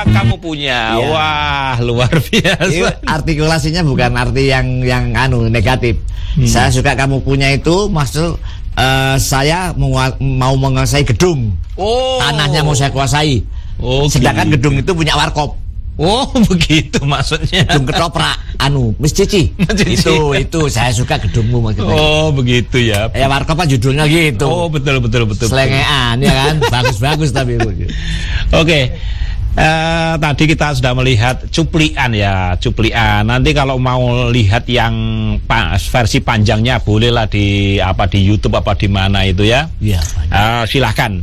kamu punya. Iya. Wah, luar biasa. Itu artikulasinya bukan arti yang negatif. Saya suka kamu punya itu maksud saya mau menguasai gedung. Oh. Tanahnya mau saya kuasai. Oh, sedangkan gitu. gedung itu punya warkop. Oh, begitu maksudnya. Gedung ketoprak, Miss Cici. Itu saya suka gedungmu maksudnya. Oh, begitu ya. Ya warkop kan judulnya gitu. Oh, betul. Selengean ya kan, bagus tapi. Oke. Tadi kita sudah melihat cuplikan. Nanti kalau mau lihat yang versi panjangnya bolehlah di YouTube apa di mana itu ya. Iya. Silahkan.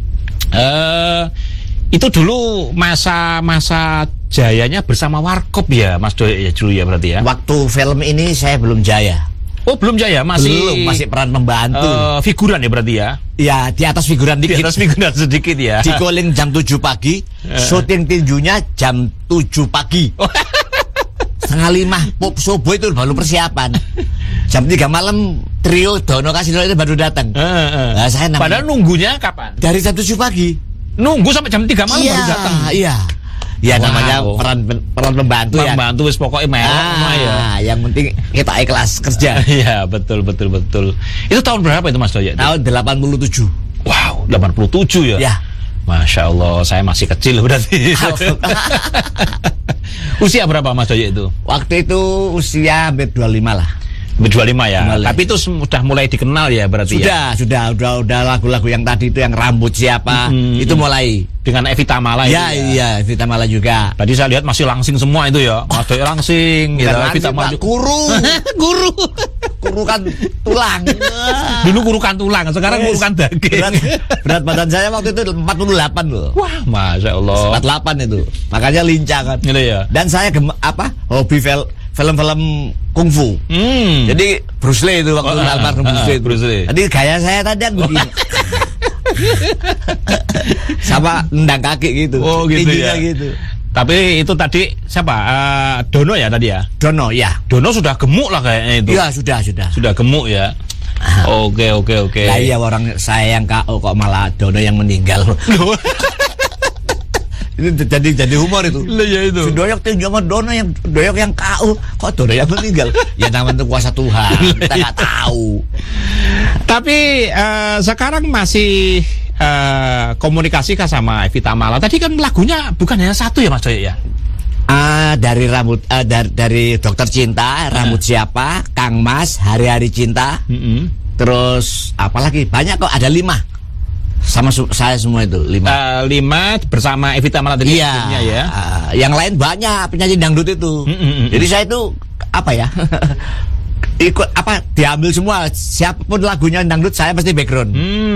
Itu dulu masa jayanya bersama Warkop ya, Mas Doyo ya dulu ya berarti ya. Waktu film ini saya belum jaya. Oh, belum jaya, masih peran pembantu. Figuran ya berarti ya. Ya, di atas figuran dikit. Di atas figuran sedikit ya. Di calling jam 7 pagi, syuting tinjunya jam 7 pagi. 4:30 pop subuh itu baru persiapan. Jam 3 malam trio Dono Kasino itu baru datang. Nah, saya padahal nunggunya kapan? Dari jam 7 pagi. Nunggu sampai jam 3 malam baru datang. Iya. Ya namanya peran pembantu ya. Pembantu wis pokoknya melok ya. Yang penting kita ikhlas kerja. Iya, betul. Itu tahun berapa itu Mas Doyo? Tahun 87. Wow, 87 ya? Ya. Masya Allah, saya masih kecil berarti. Usia berapa Mas Doyo itu? Waktu itu usia 25 lah. 25 ya. Tapi itu sudah mulai dikenal ya berarti ya. Sudah lagu-lagu yang tadi itu yang rambut siapa itu mulai dengan Evita Mala ya. Iya, Evita Mala juga. Tadi saya lihat masih langsing semua itu ya. Mas Doyo langsing gitu. Evita Mala kurukan tulang. Dulu kurukan tulang, sekarang kurukan daging. Berat badan saya waktu itu 48 loh. Wah, Masya Allah. 48 itu. Makanya lincah kan. Gitu ya. Dan saya hobi film-film kungfu. Jadi Bruce Lee itu waktu almarhum Bruce Lee. Jadi gaya saya tadi begini. Sama nendang kaki gitu. Oh gitu ya. Gitu. Tapi itu tadi siapa? Dono ya tadi ya? Dono ya. Dono sudah gemuk lah kayaknya itu. Iya, sudah. Sudah gemuk ya. Oke. Lah iya orang saya yang KO kok malah Dono yang meninggal. Ini jadi humor itu. Ya itu. Si Doyok tinju sama Dono yang Doyok yang KO, kok Dono yang meninggal? Ya namanya kuasa Tuhan, kita nggak tahu. Tapi sekarang masih komunikasi kah sama Evita Mala? Tadi kan lagunya bukan hanya satu ya Mas Doyo ya? Dari dari Dokter Cinta, Rambut Siapa, Kang Mas, Hari-Hari Cinta, terus apalagi banyak kok, ada 5. Sama saya semua itu 5. 5 bersama Evita Mala tadi. Iya ya. Yang lain banyak penyanyi dangdut itu. Jadi saya itu ikut diambil semua, siapapun lagunya dangdut saya pasti background.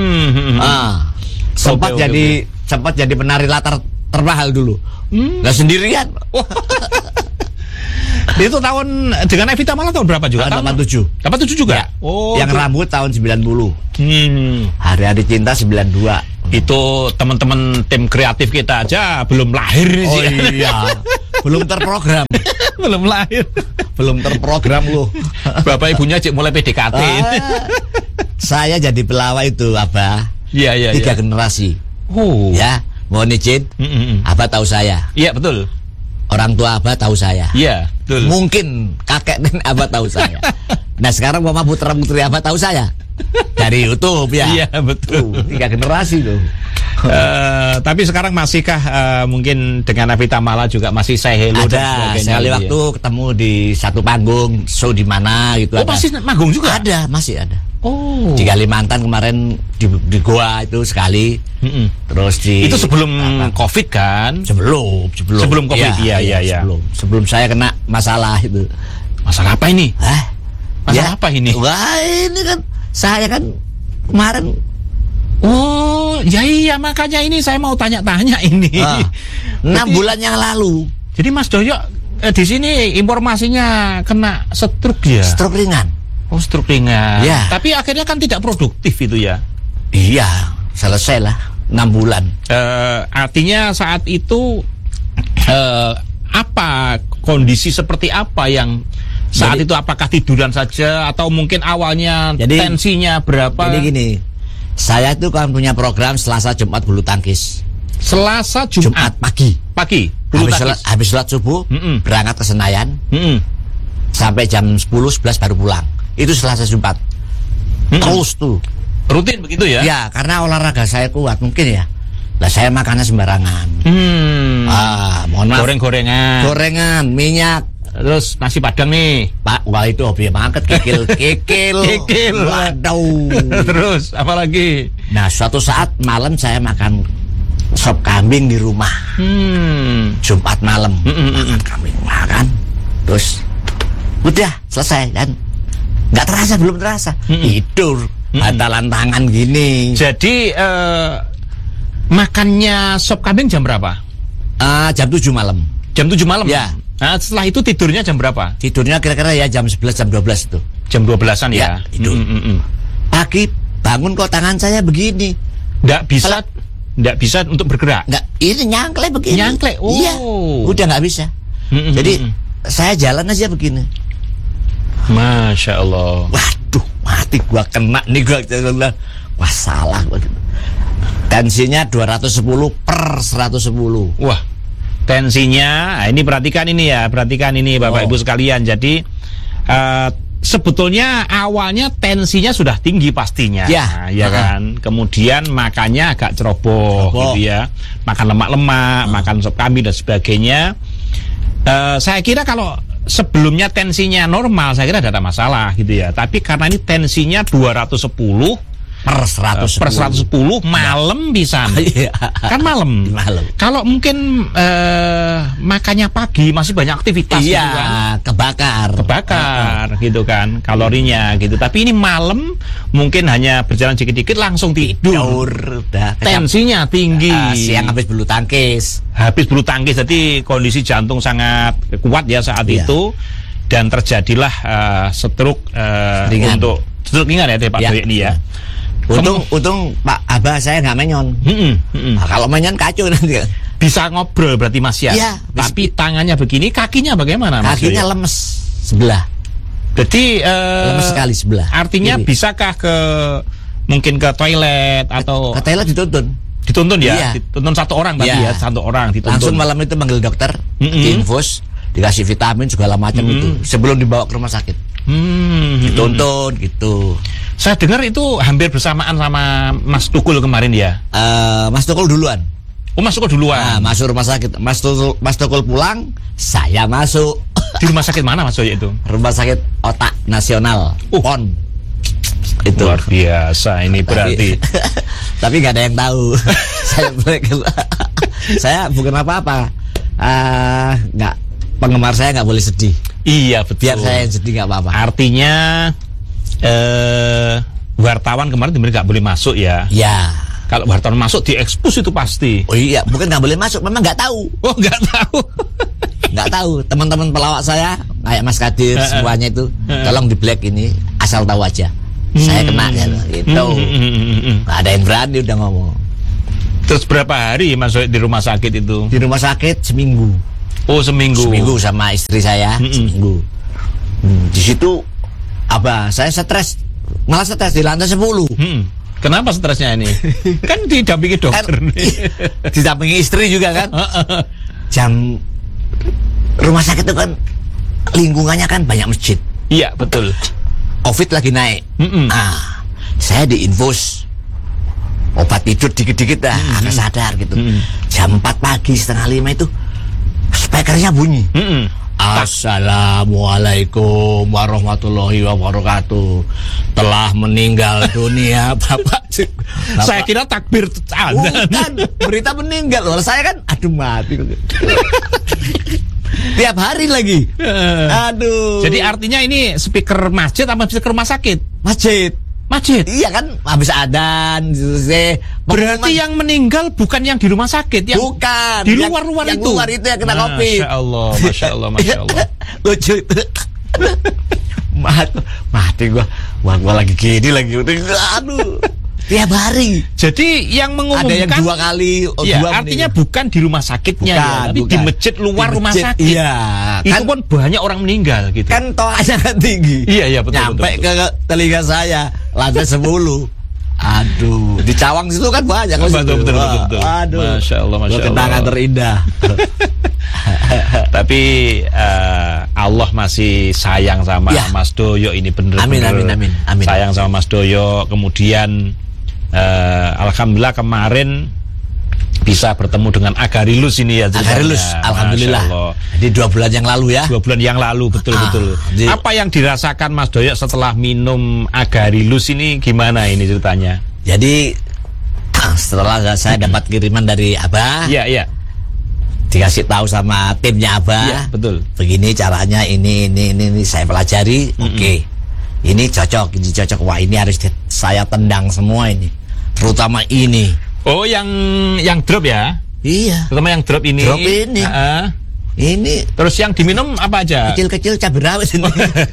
Sempat jadi penari latar termahal dulu. Nggak sendirian. Itu tahun dengan Evita Mala tahun berapa juga? 87 juga? Ya. Oh, yang rambut tahun 90. Hari-Hari Cinta 92. Itu teman-teman tim kreatif kita aja belum lahir sih. Iya. Belum terprogram. Belum lahir. Belum terprogram loh. Bapak ibunya cik mulai PDKT. Saya jadi pelawak itu Abah. Iya. 3 generasi. Ya, mohon izin. Abah tahu saya. Iya, betul. Orang tua Abah tahu saya. Iya, betul. Mungkin kakek dan Abah tahu saya. Nah sekarang mama putra putri Abah tahu saya dari YouTube ya. Iya betul. 3 generasi tuh. Tapi sekarang masihkah mungkin dengan Evita Mala juga masih say hello dan sebagainya? Sekali waktu ketemu di satu panggung show di mana gitu. Oh masih manggung juga? Masih ada. Oh. Di Kalimantan kemarin di Goa itu sekali. Terus itu sebelum COVID kan? Sebelum COVID. Iya. Sebelum saya kena masalah itu. Masalah apa ini? Masalah apa ini? Wah ini kan saya kan kemarin. Oh iya makanya ini saya mau tanya-tanya ini. 6 bulan yang lalu. Jadi Mas Doyo di sini informasinya kena stroke ya? Stroke ringan. Oh stroke ringan. Ya. Tapi akhirnya kan tidak produktif itu ya? Iya, selesai lah 6 bulan. Artinya saat itu apa kondisi seperti apa yang saat itu, apakah tiduran saja atau mungkin awalnya tensinya berapa? Jadi gini, saya itu kan punya program Selasa Jumat bulu tangkis. Selasa, Jumat pagi. pagi. Bulu tangkis. Habis sholat subuh, berangkat ke Senayan, sampai jam 10-11 baru pulang. Itu Selasa Jumat. Terus tuh. Rutin begitu ya? Ya, karena olahraga saya kuat mungkin ya. Lah saya makannya sembarangan. Mohon maaf. Goreng-gorengan. Gorengan, minyak. Terus nasi padang nih. Pak, wah itu hobi banget, kikil. Kikil. Waduh. Terus apa lagi? Nah, suatu saat malam saya makan sop kambing di rumah. Jumat malam makan kambing, makan. Terus udah selesai kan. Nggak terasa, belum terasa. Tidur, bantalan tangan gini. Jadi makannya sop kambing jam berapa? Jam 7 malam. Jam 7 malam? Ya. Nah, setelah itu tidurnya jam berapa? Tidurnya kira-kira ya jam 11, jam 12 itu. Jam 12-an ya? Tidur. Pagi bangun kok tangan saya begini. Nggak bisa untuk bergerak? Nggak, ini nyangkle begini. Nyangkle? Oh. Iya, udah nggak bisa. Jadi saya jalan aja begini. Masya Allah. Waduh, mati gua kena nih gua. Wah, salah gua. Tensinya 210 per 110. Wah, tensinya, ini perhatikan ini Bapak Ibu sekalian. Jadi sebetulnya awalnya tensinya sudah tinggi pastinya, ya kan. Kemudian makannya agak ceroboh gitu ya. Makan lemak-lemak, makan sop kambing dan sebagainya. Saya kira kalau sebelumnya tensinya normal, saya kira tidak ada masalah gitu ya. Tapi karena ini tensinya 210 per 110 malam bisa kan malam. Kalau mungkin makannya pagi masih banyak aktivitas gitu kan. kebakar gitu kan kalorinya gitu. Tapi ini malam mungkin hanya berjalan dikit-dikit langsung tidur. Tensinya tinggi. Siang habis bulu tangkis. Jadi kondisi jantung sangat kuat ya saat itu, dan terjadilah stroke untuk stroke ringan ya Pak Doyek ini ya. Untung Pak Abah saya nggak menyon. Nah, kalau menyon kacau nanti. Bisa ngobrol berarti Mas ya. Iya. Tapi tangannya begini, kakinya bagaimana Mas? Kakinya lemes sebelah. Jadi lemes sekali sebelah. Artinya jadi, bisakah ke toilet atau ke toilet dituntun? Dituntun ya? Iya. Dituntun satu orang tadi ya, satu orang dituntun. Langsung malam itu manggil dokter, diinfus, dikasih vitamin segala macam itu sebelum dibawa ke rumah sakit. Dituntun gitu. Saya dengar itu hampir bersamaan sama Mas Tukul kemarin ya. Mas Tukul duluan. Oh, Mas Tukul duluan. Masuk rumah sakit. Mas Tukul pulang, saya masuk. Di rumah sakit mana Mas Doyek itu? Rumah sakit Otak Nasional. PON. Itu luar biasa ini berarti. Tapi nggak ada yang tahu. Saya bukan apa-apa. Nggak, penggemar saya nggak boleh sedih. Iya betul. Biar saya yang sedih nggak apa-apa. Artinya wartawan kemarin nggak boleh masuk ya? Ya. Kalau wartawan masuk diekspos itu pasti. Oh iya, bukan nggak boleh masuk, memang nggak tahu. Oh nggak tahu. Nggak tahu. Teman-teman pelawak saya kayak Mas Kadir semuanya itu, tolong di black ini, asal tahu aja. Saya kena gitu. Nggak ada yang berani udah ngomong. Terus berapa hari masuk di rumah sakit itu? Di rumah sakit seminggu. Oh seminggu. Seminggu sama istri saya seminggu. Di situ saya stres, malah stres di lantai 10. Kenapa stresnya ini? Kan didampingi dokter. Didampingi istri juga kan. Jam rumah sakit itu kan lingkungannya kan banyak masjid. Iya betul. Covid lagi naik. Nah, saya diinfus obat tidur dikit-dikit dah, agak sadar gitu. Jam 4 pagi, setengah 5 itu speakernya bunyi. Assalamualaikum warahmatullahi wabarakatuh. Telah meninggal dunia Bapak. Saya kira takbir bukan, berita meninggal loh. Saya kan aduh mati. Tiap hari lagi. Aduh. Jadi artinya ini speaker masjid apa speaker rumah sakit? Masjid. Iya kan, habis adzan. Berarti yang meninggal bukan yang di rumah sakit, yang bukan di luar-luar itu. Yang luar itu yang kena Covid. Masya Allah. Lucu itu. Mati gua lagi gini lagi. Aduh. Tiap hari. Jadi yang mengumumkan ada yang 2 kali. Ya, artinya bukan di rumah sakitnya, tapi di masjid luar rumah sakit. Iya. Itu pun banyak orang meninggal gitu. Kan toanya kan tinggi. Iya betul. Nyampe ke telinga saya lantai 10. Aduh, di Cawang situ kan banyak. Betul. Aduh, Masya Allah. kenangan terindah. Tapi Allah masih sayang sama Mas Doyo ini bener-bener. Amin. Sayang sama Mas Doyo. Kemudian alhamdulillah kemarin bisa bertemu dengan Agarilus ini ya. Agarilus, alhamdulillah. Di 2 bulan yang lalu ya. 2 bulan yang lalu, betul. Apa yang dirasakan Mas Doyo setelah minum Agarilus ini, gimana ini ceritanya? Jadi setelah saya dapat kiriman dari Abah, iya, dikasih tahu sama timnya Abah, ya, betul. Begini caranya, ini saya pelajari, oke. Ini cocok. Wah, ini harus saya tendang semua ini. Terutama ini. Oh, yang drop ya? Iya. Terutama yang drop ini. Ini. Terus yang diminum apa aja? Kecil-kecil cabai rawit ini.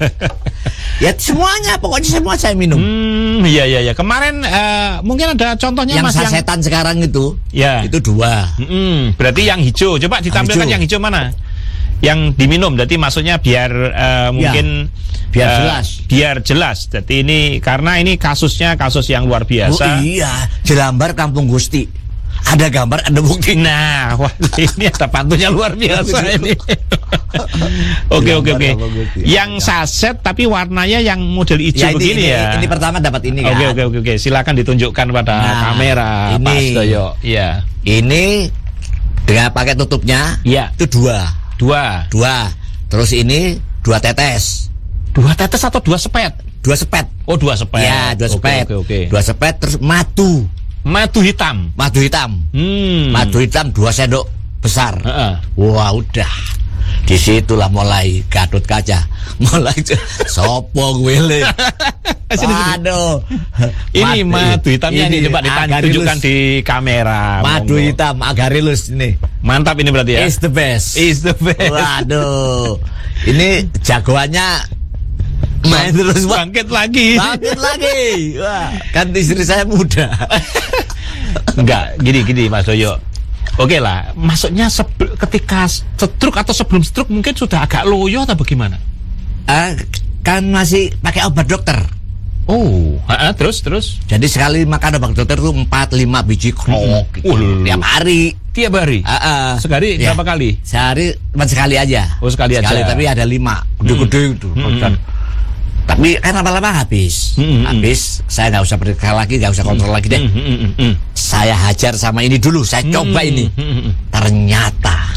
Ya semuanya, pokoknya semua saya minum. Iya. Kemarin mungkin ada contohnya yang Mas sasetan sekarang itu. Ya. Itu 2. Berarti yang hijau. Coba ditampilkan yang hijau mana? Yang diminum. Berarti maksudnya biar mungkin biar jelas. Jadi ini karena ini kasusnya kasus yang luar biasa. Oh iya, Jelambar Kampung Gusti. Ada gambar, ada bukti. Nah, wah, ini ada pantunya luar biasa ini. Oke. Yang saset tapi warnanya yang model hijau begini ya. Ini pertama dapat ini kan. Oke. Silakan ditunjukkan pada kamera Pak Doyo. Iya. Ini dengan pakai tutupnya. Iya. Itu 2. Terus ini 2 tetes. 2 tetes atau 2 sepet? 2 sepet. Oh, 2 sepet. Ya, 2 sepet. Oke. 2 sepet terus madu hitam. Madu hitam 2 sendok besar. Wah, udah. Disitulah mulai Gatot Kaca. Mulai sopo gue. Aduh. Ini madu hitamnya ini coba ditunjukkan di kamera. Madu hitam Agarilus ini. Mantap ini berarti ya. Is the best. Waduh. Ini jagoannya main terus bangkit lagi. Wah, kan istri saya muda. Enggak, gini Mas Doyo. Oke lah, maksudnya ketika stroke atau sebelum stroke mungkin sudah agak loyo atau bagaimana? Kan masih pakai obat dokter. Oh, terus. Jadi sekali makan obat dokter tuh 4-5 biji krok tiap hari. Sehari berapa kali? Sehari cuma sekali aja. Oh, sekali aja. Tapi ada 5 gede-gede itu. Tapi kan lama-lama habis. Saya nggak usah periksa lagi, nggak usah kontrol lagi deh. Saya hajar sama ini dulu, saya coba ini. Ternyata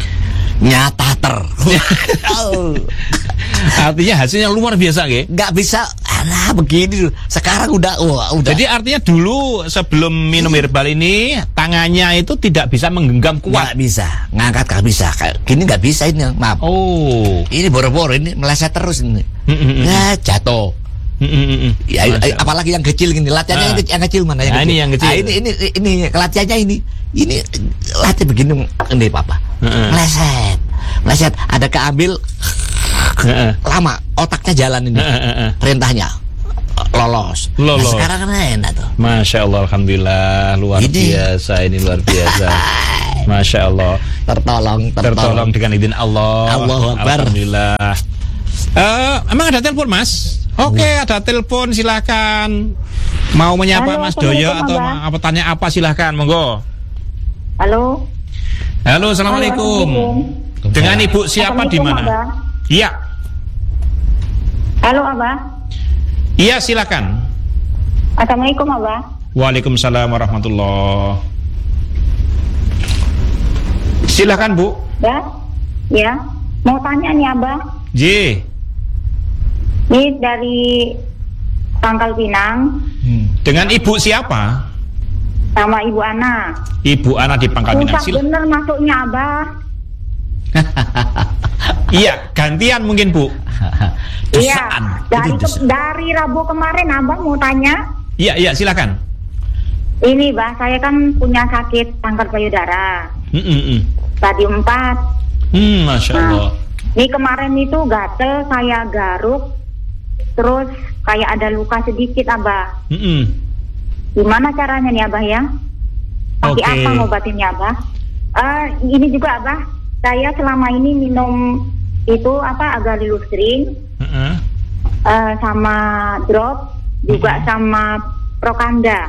Artinya hasilnya luar biasa, ya? Nggak bisa, begini. Sekarang udah. Jadi artinya dulu sebelum minum herbal ini tangannya itu tidak bisa menggenggam kuat. Nggak bisa, ngangkat nggak bisa. Gini nggak bisa ini, maaf. Oh, ini boro-boro ini meleset terus ini. Ya jatuh. Ya, apalagi yang kecil gini, latihannya yang kecil mana yang kecil? Ini yang kecil. Ini latihannya ini latih begini ini Papa. Meleset. Ada keambil lama, otaknya jalan ini. Perintahnya lolos. Nah, sekarang kan enak tuh. Masya Allah, alhamdulillah, luar biasa. Masya Allah, tertolong dengan izin Allah. Allahu Akbar. Alhamdulillah. Emang ada telepon, Mas? Oke, ada telepon, silakan. Mau menyapa Mas Doyo atau apa tanya apa, silakan, monggo. Halo, assalamualaikum. Dengan Ibu siapa di mana? Iya. Halo, Abah. Iya, silakan. Assalamualaikum, Abah. Waalaikumsalam warahmatullahi. Silakan, Bu. Ya. Mau tanya nih, Abah. Ini dari Pangkal Pinang. Dengan Ibu siapa? Sama Ibu Ana. Ibu Ana di Pangkal Pinang. Susah bener masuknya, Abah. Iya, gantian mungkin, Bu. Iya. Dari Rabu kemarin Abah mau tanya. Iya, silakan. Ini, Bah, saya kan punya sakit kanker payudara. Stadium 4. Masya Allah. Ini kemarin itu gatel, saya garuk, terus kayak ada luka sedikit, Abah. Gimana caranya nih, Abah, ya? Pakai apa ngobatinnya, Abah? Ini juga, Abah, saya selama ini minum itu Agarilus Green, sama drop, juga sama Prokanda.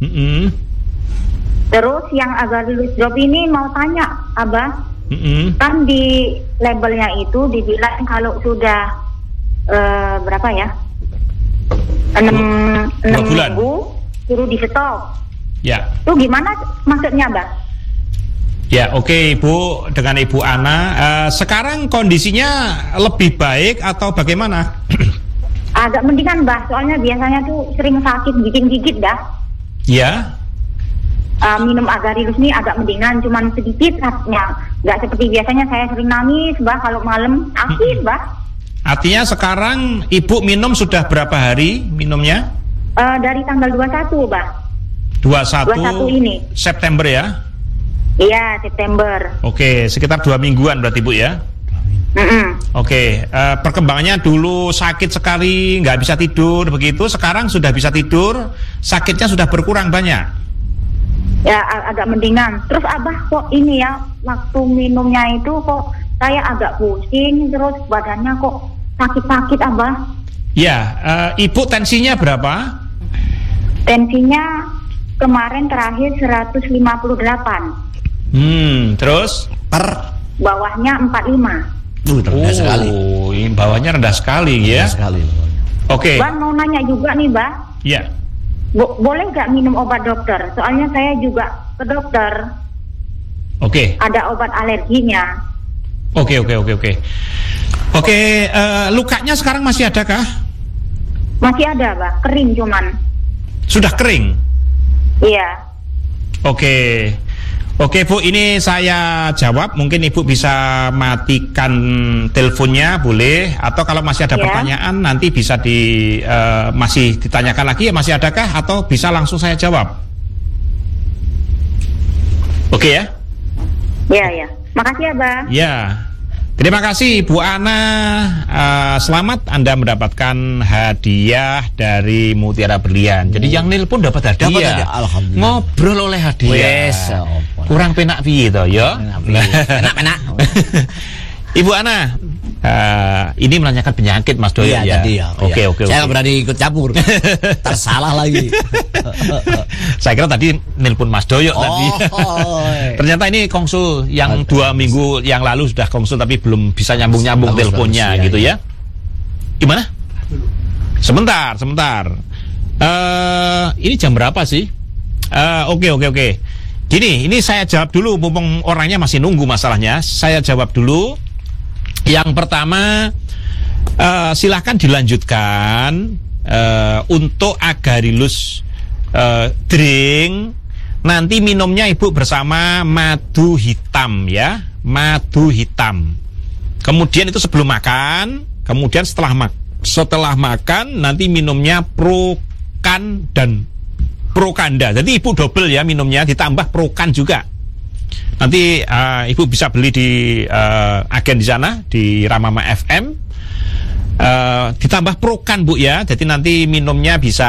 Terus yang Agarylus drop ini mau tanya, Abah, kan di labelnya itu dibilang kalau sudah berapa ya? 6 bulan. minggu suruh di stop. Ya. Itu gimana maksudnya, Abah? Ya, oke Ibu, dengan Ibu Ana, sekarang kondisinya lebih baik atau bagaimana? Agak mendingan, Bah, soalnya biasanya tuh sering sakit gigit-gigit dah. Ya. Minum Agarylus ini agak mendingan, cuman sedikit rasanya. Nggak seperti biasanya saya sering nangis, Bah, kalau malam sakit, Bah. Artinya sekarang Ibu minum sudah berapa hari minumnya? Dari tanggal 21, Bah. 21 ini. September ya? Iya, September. Oke, sekitar 2 mingguan berarti Bu ya? Oke, perkembangannya dulu sakit sekali, nggak bisa tidur begitu. Sekarang sudah bisa tidur, sakitnya sudah berkurang banyak. Ya, agak mendingan. Terus Abah kok ini ya, waktu minumnya itu kok saya agak pusing, terus badannya kok sakit-sakit, Abah. Ya, Ibu tensinya berapa? Tensinya kemarin terakhir 158. Terus? Bawahnya 45. Rendah sekali. Ini bawahnya rendah sekali ya. Rendah sekali. Oke. Bang mau nanya juga nih, Bah. Ya. Boleh nggak minum obat dokter? Soalnya saya juga ke dokter. Oke. Ada obat alerginya. Oke. Lukanya sekarang masih adakah? Masih ada, Bah. Kering cuman. Sudah kering? Iya. Oke Bu, ini saya jawab. Mungkin Ibu bisa matikan teleponnya, boleh? Atau kalau masih ada pertanyaan nanti bisa masih ditanyakan lagi ya, masih adakah? Atau bisa langsung saya jawab? Oke ya? Iya. Makasih ya, Bang. Ya. Terima kasih Bu Ana. Selamat Anda mendapatkan hadiah dari Mutiara Berlian. Jadi yang nelpon dapat hadiah. Alhamdulillah. Ngobrol oleh hadiah. Kurang penak piye to ya? Penak. Ibu Ana, ini menanyakan penyakit Mas Doyo ya. Tadi ya. Oke. Saya nggak berani ikut campur. Tersalah lagi. Saya kira tadi nelpon Mas Doyo tadi. Ternyata ini konsul yang 2 minggu yang lalu sudah konsul tapi belum bisa nyambung teleponnya gitu ya. Gimana? Sebentar. Ini jam berapa sih? Oke. Gini, ini saya jawab dulu, mumpung orangnya masih nunggu masalahnya. Saya jawab dulu. Yang pertama, silahkan dilanjutkan untuk Agarylus drink. Nanti minumnya Ibu bersama madu hitam ya, madu hitam. Kemudian itu sebelum makan, kemudian setelah makan nanti minumnya Prokan dan Prokanda. Jadi Ibu double ya minumnya, ditambah Prokan juga. Nanti Ibu bisa beli di agen di sana di Ramama FM. Ditambah Prokan Bu ya. Jadi nanti minumnya bisa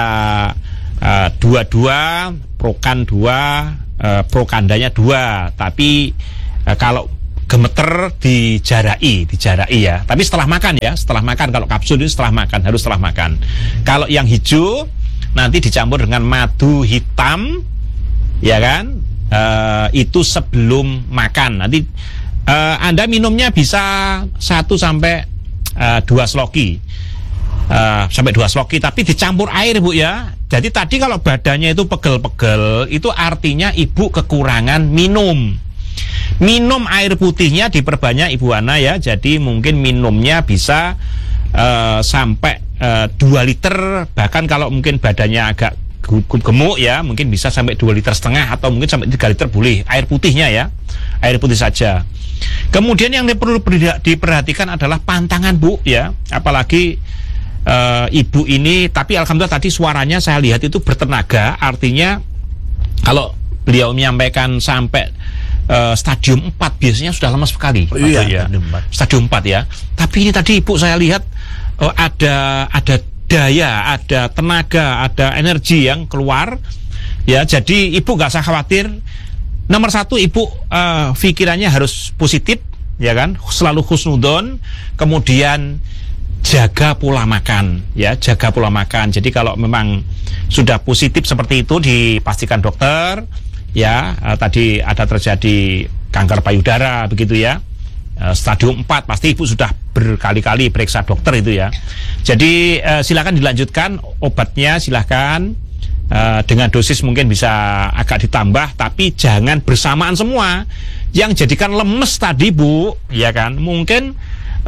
2 Prokan 2, Prokandanya 2. Tapi kalau gemeter dijarai ya. Tapi setelah makan ya, setelah makan. Kalau kapsul itu setelah makan, harus setelah makan. Kalau yang hijau nanti dicampur dengan madu hitam, ya kan? Itu sebelum makan. Nanti Anda minumnya bisa 1 sampai 2 sloki, sampai 2 sloki, tapi dicampur air Bu ya. Jadi tadi kalau badannya itu pegel-pegel, itu artinya Ibu kekurangan minum. Minum air putihnya diperbanyak Ibu Ana ya. Jadi mungkin minumnya bisa sampai 2 liter, bahkan kalau mungkin badannya agak gemuk ya, mungkin bisa sampai 2,5 liter atau mungkin sampai 3 liter boleh, air putihnya ya, air putih saja. Kemudian yang perlu diperhatikan adalah pantangan Bu ya, apalagi Ibu ini, tapi alhamdulillah tadi suaranya saya lihat itu bertenaga, artinya kalau beliau menyampaikan sampai stadium 4 biasanya sudah lama sekali. Iya, stadium 4 ya. Tapi ini tadi Ibu saya lihat ada daya, ada tenaga, ada energi yang keluar ya. Jadi Ibu gak usah khawatir. Nomor 1, Ibu pikirannya harus positif ya kan, selalu husnudon. Kemudian jaga pola makan, ya, jaga pola makan. Jadi kalau memang sudah positif seperti itu dipastikan dokter, ya, tadi ada terjadi kanker payudara begitu ya. Stadium 4 pasti ibu sudah berkali-kali periksa dokter itu ya. Jadi silakan dilanjutkan obatnya, silakan dengan dosis mungkin bisa agak ditambah, tapi jangan bersamaan semua. Yang jadikan lemes tadi Bu, ya kan, mungkin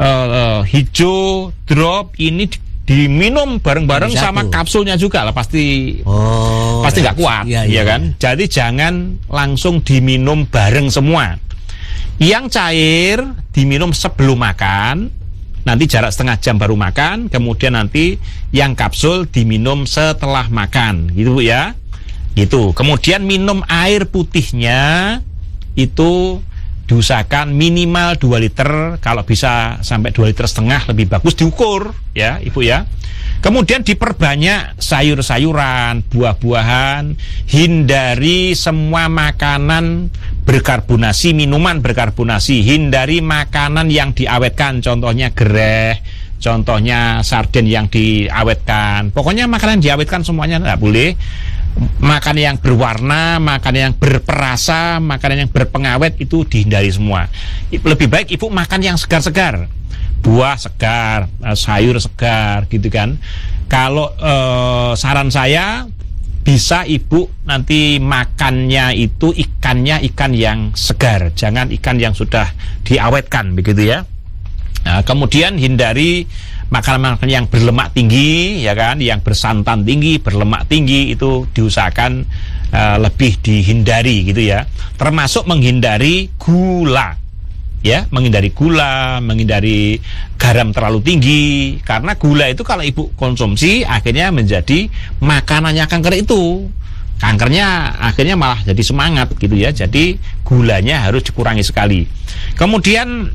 hijau drop ini diminum bareng-bareng sama kapsulnya juga lah, pasti nggak kuat, ya kan. Jadi jangan langsung diminum bareng semua. Yang cair diminum sebelum makan, nanti jarak setengah jam baru makan, kemudian nanti yang kapsul diminum setelah makan, gitu Bu ya. Gitu. Kemudian minum air putihnya itu diusahakan minimal 2 liter, kalau bisa sampai 2,5 liter lebih bagus, diukur ya Ibu ya. Kemudian diperbanyak sayur-sayuran, buah-buahan, hindari semua makanan berkarbonasi, minuman berkarbonasi, hindari makanan yang diawetkan, contohnya gereh, contohnya sarden yang diawetkan. Pokoknya makanan yang diawetkan semuanya tidak boleh. Makanan yang berwarna, makanan yang berperasa, makanan yang berpengawet itu dihindari semua. Lebih baik Ibu makan yang segar-segar, buah segar, sayur segar, gitu kan. Kalau saran saya, bisa Ibu nanti makannya itu ikannya ikan yang segar, jangan ikan yang sudah diawetkan, begitu ya. Nah, kemudian hindari makanan-makanan yang berlemak tinggi, ya kan, yang bersantan tinggi, berlemak tinggi, itu diusahakan lebih dihindari, gitu ya. Termasuk menghindari gula, ya, menghindari gula, menghindari garam terlalu tinggi, karena gula itu kalau Ibu konsumsi akhirnya menjadi makanannya kanker itu. Kankernya akhirnya malah jadi semangat, gitu ya. Jadi gulanya harus dikurangi sekali. Kemudian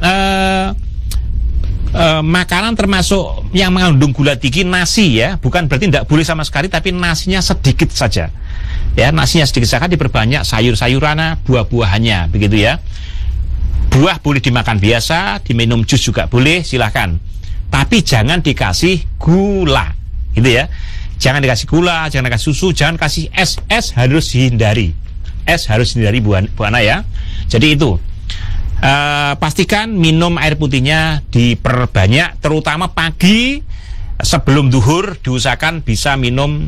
makanan termasuk yang mengandung gula tinggi, nasi ya, bukan berarti tidak boleh sama sekali, tapi nasinya sedikit saja ya, nasinya sedikit saja, diperbanyak sayur-sayurannya, buah-buahannya, begitu ya. Buah boleh dimakan biasa, diminum jus juga boleh, silahkan, tapi jangan dikasih gula, gitu ya. Jangan dikasih gula, jangan dikasih susu, jangan kasih es harus dihindari, Bu Ana ya. Jadi itu pastikan minum air putihnya diperbanyak, terutama pagi sebelum duhur diusahakan bisa minum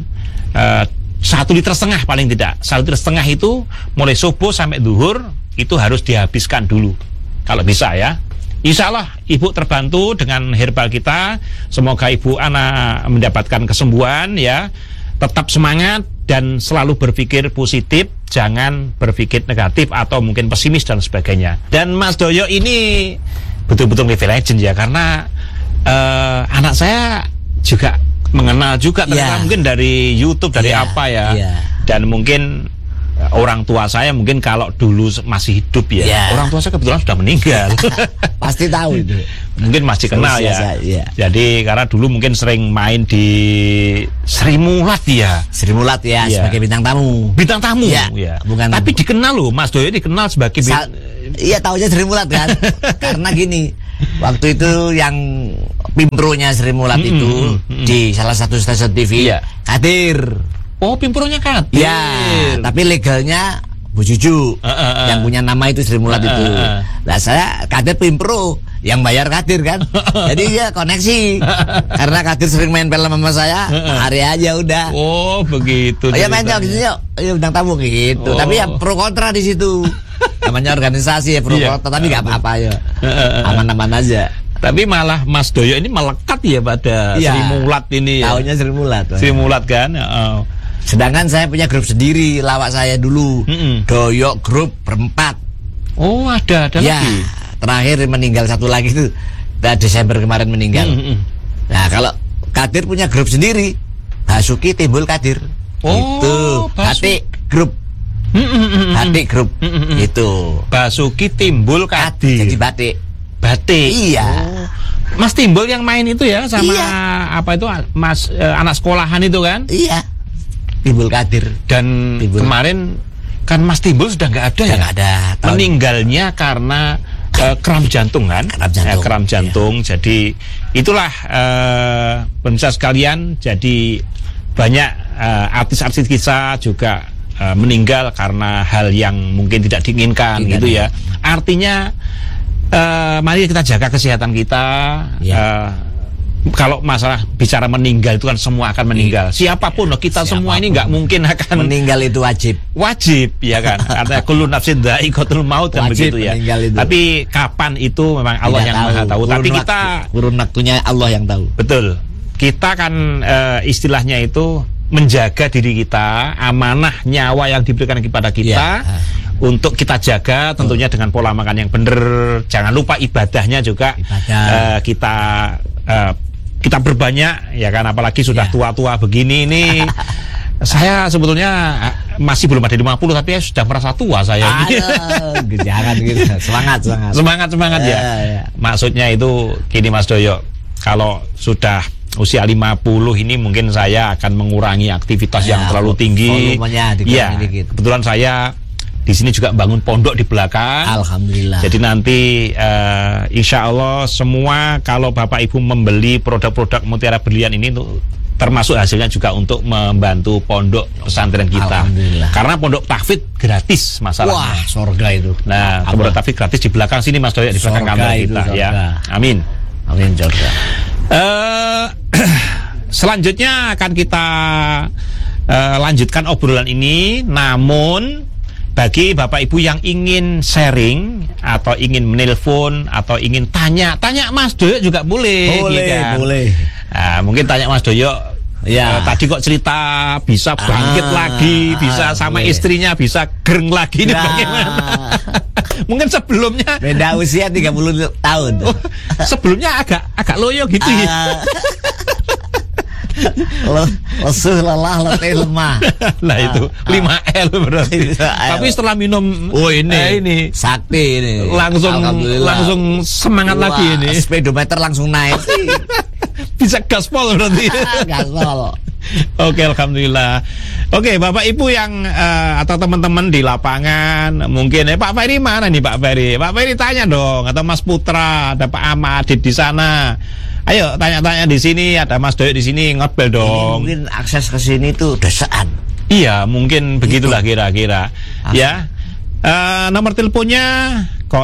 1,5 liter paling tidak. 1,5 liter itu mulai subuh sampai duhur itu harus dihabiskan dulu kalau bisa ya. Insya Allah Ibu terbantu dengan herbal kita. Semoga Ibu Ana mendapatkan kesembuhan ya. Tetap semangat dan selalu berpikir positif, jangan berpikir negatif atau mungkin pesimis dan sebagainya. Dan Mas Doyo ini betul-betul living legend ya, karena anak saya juga mengenal juga ternyata mungkin dari YouTube, dari apa ya. Dan mungkin orang tua saya mungkin kalau dulu masih hidup ya, orang tua saya kebetulan sudah meninggal. Pasti tahu itu. Mungkin masih kenal ya. Jadi karena dulu mungkin sering main di Sri Mulat ya. Sri Mulat ya, sebagai bintang tamu. Bintang tamu ya. Bukan. Tapi dikenal loh, Mas Doyo dikenal sebagai iya, taunya Sri Mulat kan. Karena gini, waktu itu yang pimpronya Sri Mulat itu di salah satu stasiun TV Kadir. Oh, pimpronya Kadir. Ya, tapi legalnya Bu Juju. Yang punya nama itu Sri Mulat itu. Nah, saya Kadir pimpro, yang bayar Kadir kan. Jadi dia koneksi. Karena Kadir sering main film sama saya, hari aja udah. Oh, begitu. Oh, ya main yuk, ayo bintang tamu gitu. Tapi ya pro kontra di situ. Namanya organisasi ya, pro kontra, tapi nggak apa-apa ya. Aman-aman aja. Tapi malah Mas Doyo ini melekat ya pada Sri Mulat ini ya. Taunya Sri Mulat. Sri Mulat kan. Sedangkan saya punya grup sendiri, lawak saya dulu. Doyo Grup berempat. Oh, ada lagi. Terakhir meninggal satu lagi itu Desember kemarin meninggal. Nah, kalau Kadir punya grup sendiri, Basuki Timbul Kadir. Oh, itu Batik Grup. Batik Grup. Itu Basuki Timbul Kadir. Jadi batik. Iya. Oh. Mas Timbul yang main itu ya sama apa itu Mas anak sekolahan itu kan? Iya. Timbul Kadir. Dan kemarin kan Mas Timbul sudah nggak ada ya? Nggak ada. Meninggalnya karena kram jantung kan? Kram jantung. Iya. Jadi itulah pemirsa sekalian. Jadi banyak artis-artis kita juga meninggal karena hal yang mungkin tidak diinginkan gitu ya. Artinya mari kita jaga kesehatan kita. Kalau masalah bicara meninggal itu kan semua akan meninggal. Siapapun loh, kita semua ini nggak mungkin akan meninggal, itu wajib ya kan. Artinya kullu nafsin dha'iqatul maut kan begitu ya. Tapi kapan itu memang Allah yang Maha tahu. Tapi kita kurun waktunya Allah yang tahu. Betul. Kita kan istilahnya itu menjaga diri kita, amanah nyawa yang diberikan kepada kita. Untuk kita jaga tentunya dengan pola makan yang benar. Jangan lupa ibadahnya juga kita berbanyak ya kan, apalagi sudah tua-tua begini ini. Saya sebetulnya masih belum ada 50 tapi sudah merasa tua saya. Jangan gitu. Semangat ya. Maksudnya itu gini Mas Doyo, kalau sudah usia 50 ini mungkin saya akan mengurangi aktivitas yang terlalu tinggi. Ya, kebetulan saya di sini juga bangun pondok di belakang. Alhamdulillah. Jadi nanti insya Allah semua kalau Bapak Ibu membeli produk-produk Mutiara Berlian ini tuh, termasuk hasilnya juga untuk membantu pondok pesantren kita. Karena pondok tahfidz gratis masalahnya. Wah, surga itu. Nah, pondok tahfidz gratis di belakang sini Mas Doyo, di belakang kamar kita ya. Amin. Amin, surga. Selanjutnya akan kita lanjutkan obrolan ini, namun bagi Bapak Ibu yang ingin sharing atau ingin menelpon atau ingin tanya Mas Doyo juga boleh. Boleh. Nah, mungkin tanya Mas Doyo. Tadi kok cerita bisa bangkit lagi, bisa sama istrinya bisa gereng lagi, ini bagaimana? Mungkin sebelumnya beda usia 30 tahun. Sebelumnya agak loyo gitu ya. Lesuh, lelah, letih, lemah. Nah itu 5L berarti. Tapi setelah minum ini sakti ini langsung semangat lagi ini. Speedometer langsung naik. Bisa gaspol berarti. Gaspol. Oke, alhamdulillah. Oke, Bapak Ibu yang atau teman-teman di lapangan mungkin Pak Ferry mana nih Pak Ferry? Pak Ferry tanya dong, atau Mas Putra, ada Pak Ahmad Adit di sana. Ayo tanya-tanya di sini, ada Mas Doyo di sini, ngobel dong. Mungkin akses ke sini itu desaan. Iya, mungkin begitulah kira-kira. Ya. Nomor teleponnya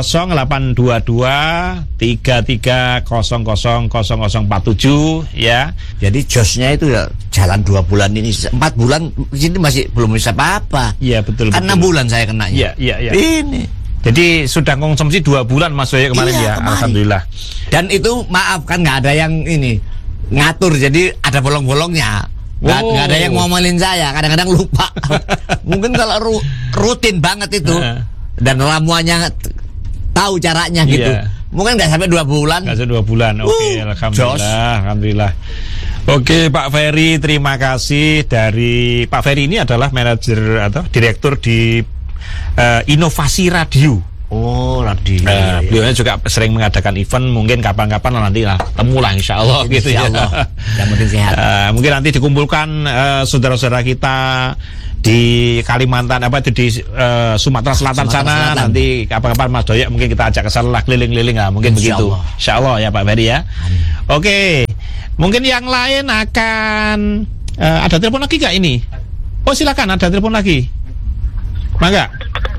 0822 33000047 ya. Jadi josnya itu ya jalan 2 bulan ini, 4 bulan di sini masih belum bisa apa-apa. Iya, betul. Kan 6 bulan saya kenanya. Iya. Ini. Jadi sudah konsumsi 2 bulan Mas Doyo kemarin ya. Kemarin. Alhamdulillah. Dan itu maaf kan nggak ada yang ini ngatur, jadi ada bolong-bolongnya. Nggak ada yang ngomelin saya, kadang-kadang lupa. Mungkin kalau rutin banget itu dan ramuannya tahu caranya gitu, mungkin nggak sampai 2 bulan. Nggak sampai 2 bulan. Oke, alhamdulillah. Oke, Pak Ferry, terima kasih. Dari Pak Ferry ini adalah manajer atau direktur di Inovasi Radio. Radio. Beliau juga sering mengadakan event. Mungkin kapan-kapan nanti lah temulah insya Allah gitu ya. Yang penting sehat. Mungkin nanti dikumpulkan saudara-saudara kita di Kalimantan di Sumatera Selatan sana. Nanti kapan-kapan Mas Doyo mungkin kita ajak ke sana keliling-keliling lah, mungkin begitu. Insya Allah ya Pak Ferry ya. Oke. Mungkin yang lain akan ada telepon lagi nggak ini? Oh silakan, ada telepon lagi. Mangga.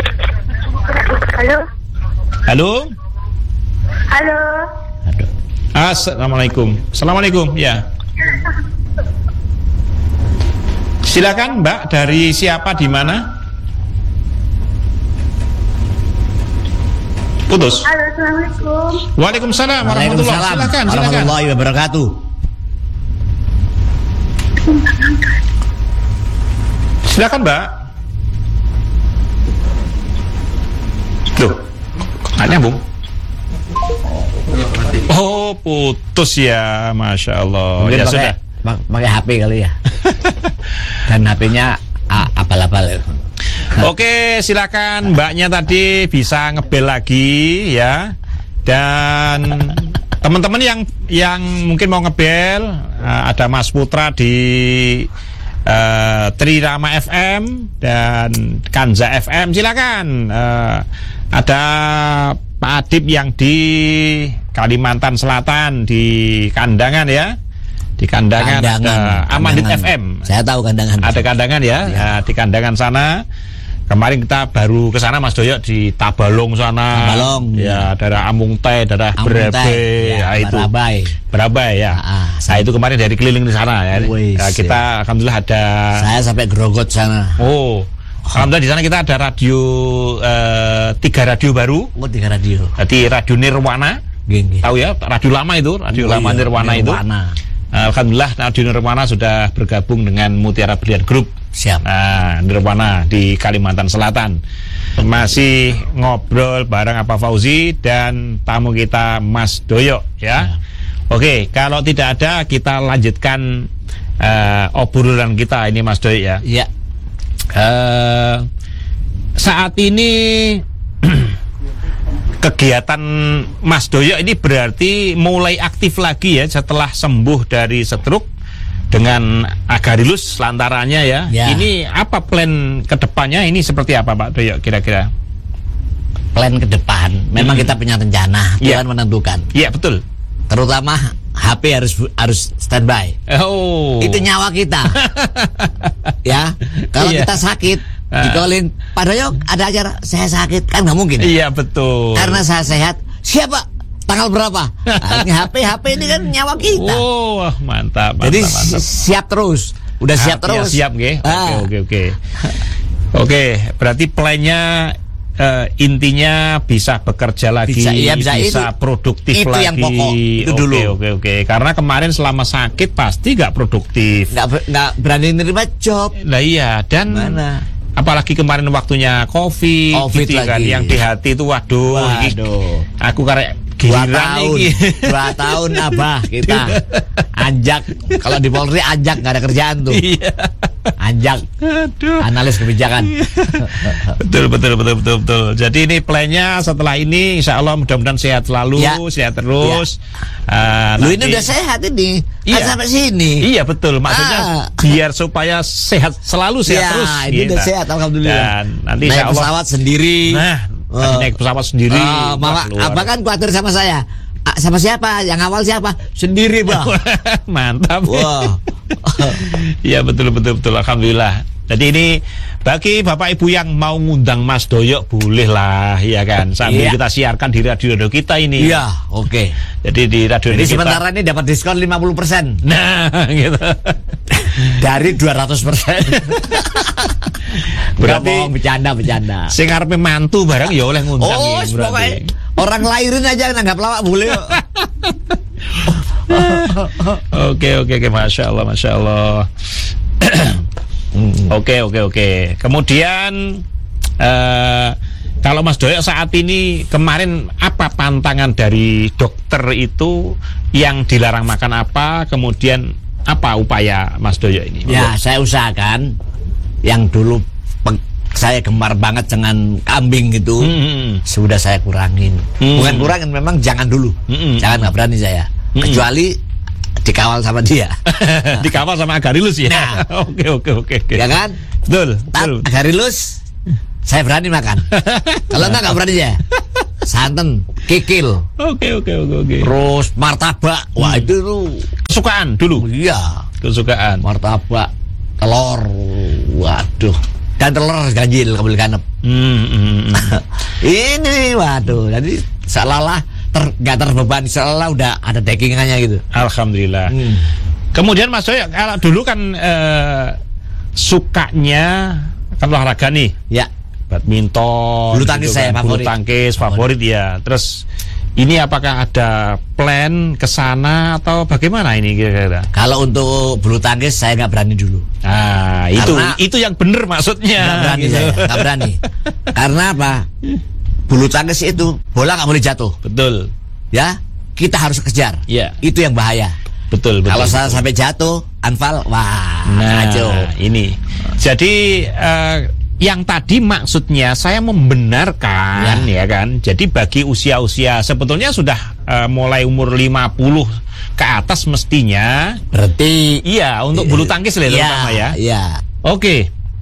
Halo. Assalamualaikum. Ya. Silakan Mbak, dari siapa di mana? Putus. Halo, assalamualaikum. Waalaikumsalam warahmatullahi wabarakatuh. Silakan. Warahmatullahi wabarakatuh. Silakan Mbak. Loh, nggak nyambung. Oh, putus ya, Masya Allah. Mungkin Ya sudah. pakai HP kali ya. Dan HP-nya apal-apal. Oke, silakan Mbaknya tadi bisa ngebel lagi ya. Dan teman-teman yang mungkin mau ngebel, ada Mas Putra di Trirama FM dan Kanza FM, silakan. Ada Pak Adib yang di Kalimantan Selatan di Kandangan ya. Di Kandangan, Amandit FM. Saya tahu Kandangan. Ada Kandangan ya. Nah, di Kandangan sana. Kemarin kita baru ke sana Mas Doyo di Tabalong sana. Tabalong. Ya, daerah Amung Teh, daerah Brabai, ya, itu. Brabai ya. Nah, itu kemarin dari keliling di sana ya. Nah, kita alhamdulillah ada. Saya sampai Grogot sana. Oh. Alhamdulillah di sana kita ada radio 3 radio baru. Oh, 3 radio. Jadi Radio Nirwana. Tahu ya, radio lama itu, radio lama Nirwana itu. Alhamdulillah Radio Nirwana sudah bergabung dengan Mutiara Brilian Group. Siap. Nah, Nirwana di Kalimantan Selatan. Masih ngobrol bareng Pak Fauzi dan tamu kita Mas Doyo ya. Oke, kalau tidak ada kita lanjutkan obrolan kita ini Mas Doyo ya. Iya. Saat ini kegiatan Mas Doyo ini berarti mulai aktif lagi ya setelah sembuh dari stroke dengan agarilus lantarannya ya. Ini apa plan kedepannya ini seperti apa Pak Doyo kira-kira? Plan ke depan memang kita punya rencana, Tuhan menentukan. Iya betul. Terutama HP harus standby. Oh. Itu nyawa kita. Ya, kalau kita sakit dikolin, Pak Doyo ada acara, saya sakit kan nggak mungkin. Iya betul. Karena saya sehat. Siapa? Tanggal berapa? Nah, ini HP ini kan nyawa kita. Oh, mantap. Jadi siap terus. Udah siap terus. Siap, nggih. Oke. Oke, berarti plannya intinya bisa bekerja lagi, bisa produktif itu lagi. Yang pokok. Itu dulu. Oke. Karena kemarin selama sakit pasti nggak produktif. Nggak berani nerima job. Lah iya, dan apalagi kemarin waktunya COVID gitu kan, yang di hati itu waduh. Aku karek 2 tahun abah kita anjak, kalau di Polri anjak nggak ada kerjaan tuh. Anjak. Analis kebijakan. Betul. Jadi ini plannya setelah ini insya Allah mudah-mudahan sehat selalu, sehat terus. Lu ini udah sehat ini. Sampai sini. Iya betul. Maksudnya biar supaya sehat selalu, sehat terus. Ini udah sehat alhamdulillah. Dan nanti naik pesawat sendiri. Naik pesawat sendiri. Mama, abang kan khawatir sama saya. Sama siapa? Yang awal siapa? Sendiri, Bang. Mantap. Wah. Iya betul. Alhamdulillah. Jadi ini bagi Bapak Ibu yang mau ngundang Mas Doyo boleh lah, ya kan. Sambil kita siarkan di radio kita ini. Iya, oke. Jadi di radio kita sementara ini dapat diskon 50%. Nah, gitu. Dari 200%. Berarti bercanda. Sing arepe mantu barang ya oleh ngundang ya, berarti. Orang lahirin aja nanggap lawak boleh. Oke, Masya Allah. Oke. Kemudian kalau Mas Doyo saat ini kemarin apa pantangan dari dokter itu yang dilarang makan apa, kemudian apa upaya Mas Doyo ini? Ya, saya usahakan yang dulu saya gemar banget dengan kambing gitu, sudah saya kurangin. Bukan kurangin, memang jangan dulu. Jangan, nggak berani saya. Kecuali dikawal sama dia. Dikawal sama agarilus ya. Nah, oke. Ya kan? Betul. Agarilus saya berani makan. Kalau nggak berani ya. Santan, kikil. Oke. Terus martabak. Wah, itu tuh kesukaan dulu. Iya, kesukaan. Martabak, telur. Waduh. Dan telur ganjil kabel kanep. Ini waduh. Jadi seolah-olah nggak terbebani, seolah udah ada dagingnya gitu. Alhamdulillah. Kemudian Mas Doyo kalau dulu kan sukanya kan olahraga nih. Ya. Badminton. Bulu tangkis saya favorit. Bulu tangkis favorit ya. Terus ini apakah ada plan ke sana atau bagaimana ini kira-kira? Kalau untuk bulu tangkis saya nggak berani dulu. Nah, itu yang benar maksudnya. Nggak berani gitu. saya, nggak berani. Karena apa? Bulu tangkis itu bola nggak boleh jatuh. Betul. Ya, kita harus kejar. Iya. Itu yang bahaya. Betul. Kalau saya sampai jatuh, anfal, wah, kacau. Ini. Jadi yang tadi maksudnya saya membenarkan ya kan. Jadi bagi usia-usia sebetulnya sudah mulai umur 50 ke atas mestinya berarti iya untuk bulu tangkis lah terutama ya. Iya. Oke.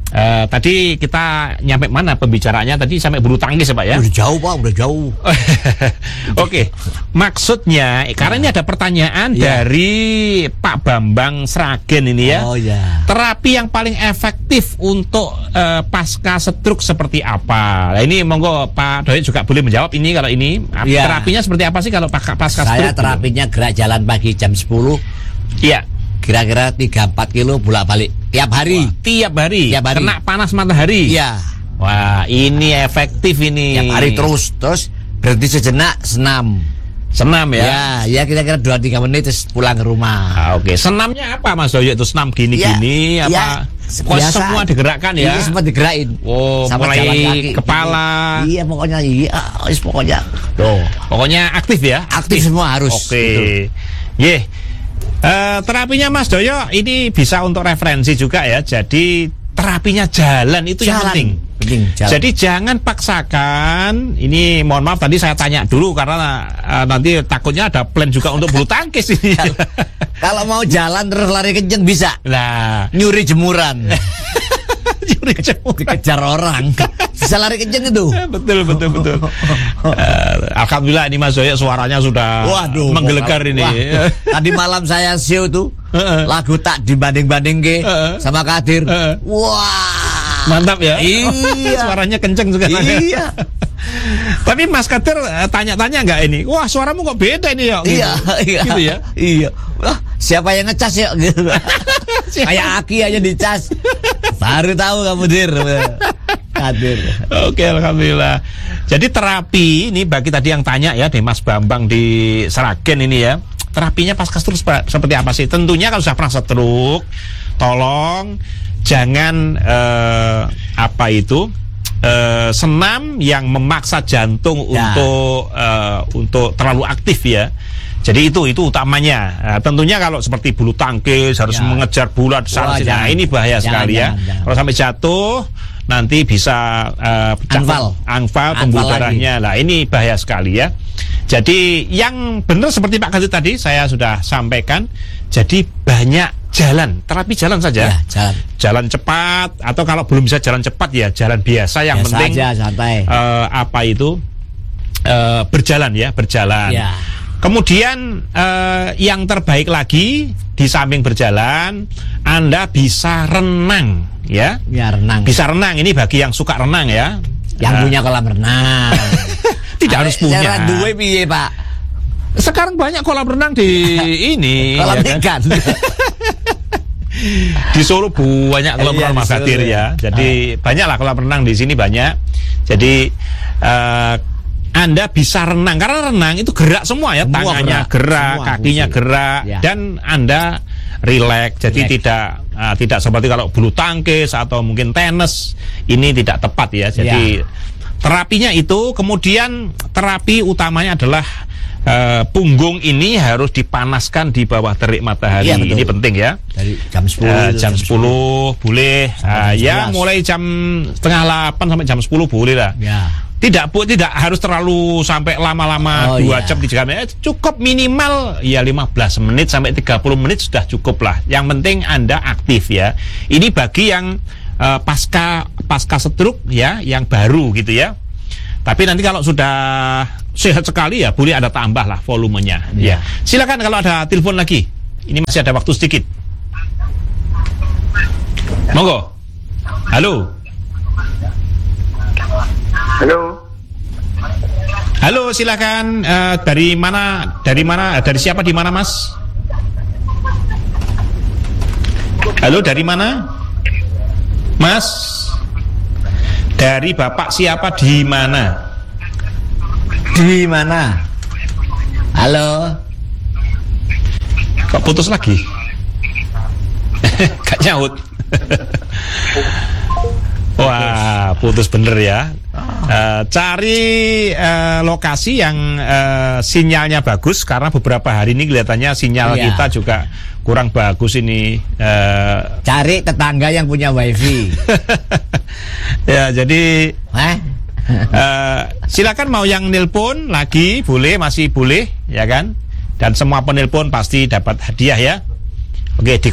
Tadi kita nyampe mana pembicaraannya? Tadi sampai bulu tangkis ya Pak ya? Udah jauh Pak, udah jauh. Oke, maksudnya karena ini ada pertanyaan dari Pak Bambang Sragen ini ya. Oh ya. Terapi yang paling efektif untuk pasca stroke seperti apa? Nah, ini monggo Pak Doyek juga boleh menjawab ini kalau ini terapinya seperti apa sih kalau pasca stroke? Saya terapinya gerak jalan pagi jam 10. Iya. Kira-kira 3-4 kilo bolak-balik tiap hari. Wah, tiap hari. Kena panas matahari. Iya. Wah, ini efektif ini. Tiap hari terus berhenti sejenak senam. Senam ya? Ya kira-kira 2-3 menit terus pulang ke rumah. Oke. Senamnya apa Mas Doyek itu? Senam gini-gini apa? Biasa. Semua digerakkan ya? Iya, semua digerakin. Oh, sama mulai jalan kaki, kepala. Iya, pokoknya. Tuh. Pokoknya aktif ya? Aktif semua harus. Oke. Ye. Terapinya Mas Doyo ini bisa untuk referensi juga ya. Jadi terapinya jalan itu yang penting. Jalan. Jadi jangan paksakan. Ini mohon maaf tadi saya tanya dulu karena nanti takutnya ada plan juga untuk bulu tangkis ini. Kalau mau jalan terus lari kenceng bisa. Nah, nyuri jemuran. Dikejar orang. Bisa lari kenceng itu. Betul. Alhamdulillah ini Mas Doyo suaranya sudah menggelegar ini. Tadi malam saya show tuh lagu tak dibanding-banding sama Kadir. Wah, mantap ya. Iya. Suaranya kenceng juga. Iya. Tapi Mas Kadir tanya-tanya nggak ini? Wah, suaramu kok beda ini ya? Iya. Gitu ya? Iya. Wah, siapa yang ngecas ya? Gitu. Kayak Aki aja dicas. Baru tahu kamu Kadir. Oke, alhamdulillah. Jadi terapi ini bagi tadi yang tanya ya, di Mas Bambang di Sragen ini ya. Terapinya pasca stroke seperti apa sih? Tentunya kalau sudah pernah stroke, tolong jangan senam yang memaksa jantung untuk terlalu aktif ya. Jadi itu utamanya. Tentunya kalau seperti bulu tangkis harus mengejar bola ini bahaya sekali ya. Kalau sampai jatuh nanti bisa angfal pembuluh darahnya. Lah ini bahaya sekali ya. Jadi yang benar seperti Pak Kadir tadi saya sudah sampaikan. Jadi banyak jalan, terapi jalan saja. Ya, jalan cepat atau kalau belum bisa jalan cepat ya jalan biasa yang biasa penting aja, santai. Berjalan ya. Kemudian yang terbaik lagi di samping berjalan, Anda bisa renang ya. Ya, renang. Bisa renang ini bagi yang suka renang ya. Yang punya kolam renang. Tidak harus punya. Cara duwe piye, Pak? Sekarang banyak kolam renang di ini. Kolam ikan. Di Solo banyak kolam renang Mas Kadir ya. Jadi banyaklah kolam renang di sini banyak. Jadi Anda bisa renang karena renang itu gerak semua ya, tangannya gerak, kakinya gerak dan Anda rileks. Jadi tidak seperti kalau bulu tangkis atau mungkin tenis ini tidak tepat ya. Jadi terapinya itu, kemudian terapi utamanya adalah punggung ini harus dipanaskan di bawah terik matahari. Ini penting ya. Dari jam 10 jam 10 boleh. Mulai jam 7:30 sampai jam 10 boleh lah. Tidak harus terlalu sampai lama-lama 2 jam 3 jam. Cukup minimal ya 15 menit sampai 30 menit sudah cukup lah. Yang penting Anda aktif ya. Ini bagi yang pasca stroke ya, yang baru gitu ya. Tapi nanti kalau sudah sehat sekali ya boleh ada tambah lah volumenya. Ya. Silakan kalau ada telepon lagi. Ini masih ada waktu sedikit. Monggo. Halo. Halo, silakan. Dari mana? Dari siapa di mana, Mas? Halo, dari mana? Mas? Dari Bapak siapa di mana? Di mana? Halo. Kok putus lagi? Gak nyaut. Wah, putus bener ya. Cari lokasi yang sinyalnya bagus, karena beberapa hari ini kelihatannya sinyal kita juga kurang bagus ini. Cari tetangga yang punya wifi. Ya, jadi silakan mau yang nelpon lagi boleh, masih boleh ya kan. Dan semua penelpon pasti dapat hadiah ya. Oke, di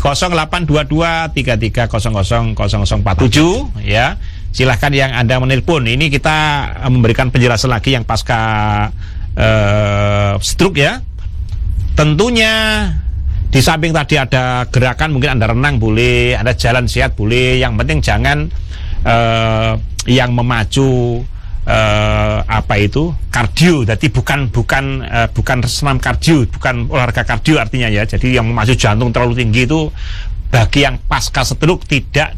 082233000047 ya. Silahkan yang Anda menelpon. Ini kita memberikan penjelasan lagi yang pasca stroke ya. Tentunya di samping tadi ada gerakan, mungkin Anda renang boleh, Anda jalan sehat boleh. Yang penting jangan yang memacu kardio. Jadi bukan senam kardio, bukan olahraga kardio artinya ya. Jadi yang memacu jantung terlalu tinggi itu bagi yang pasca stroke tidak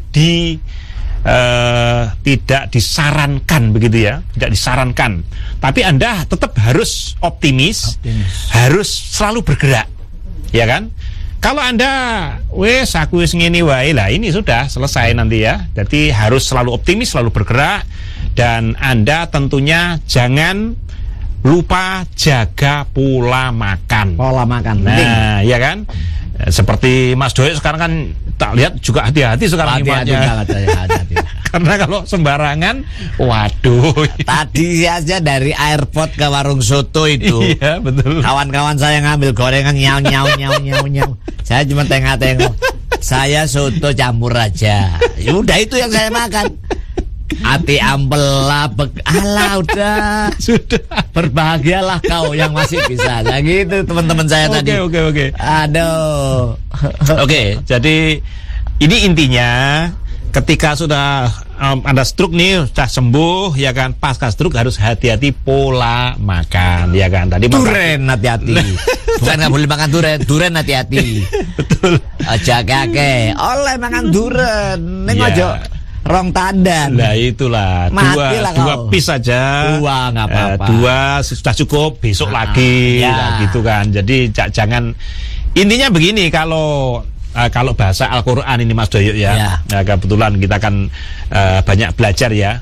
disarankan begitu ya, tidak disarankan. Tapi Anda tetap harus optimis. Harus selalu bergerak, ya kan? Kalau Anda aku wis ngene wae lah, ini sudah selesai nanti ya. Jadi harus selalu optimis, selalu bergerak, dan Anda tentunya jangan lupa jaga pola makan. Pola makan. Nah, ya kan? Seperti Mas Doyok sekarang kan tak lihat juga hati-hati sekarang imannya. Karena kalau sembarangan, waduh. Tadi aja dari airport ke warung soto itu. Iya, betul. Kawan-kawan saya ngambil gorengan nyau. Saya cuma tengok-tengok. Saya soto campur aja. Ya udah itu yang saya makan. Hati ampela udah sudah, berbahagialah kau yang masih bisa. Nah gitu teman-teman saya tadi. Oke. Aduh. Oke, jadi ini intinya ketika sudah Anda stroke nih, sudah sembuh ya kan, pasca stroke harus hati-hati pola makan ya kan. Tadi duren hati-hati. Bukan nggak boleh makan duren hati-hati. Betul. Aja kakek oleh makan duren. Neng aja rong tandan. Nah itulah dua piece saja. Dua nggak apa-apa. Dua sudah cukup, besok lagi nah, gitu kan. Jadi jangan, intinya begini, kalau bahasa Al-Quran ini Mas Doyok ya. Nah, kebetulan kita kan banyak belajar ya.